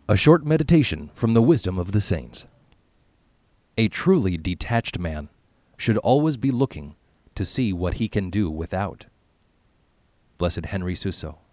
A short meditation from the wisdom of the saints. A truly detached man should always be looking to see what he can do without. Blessed Henry Suso.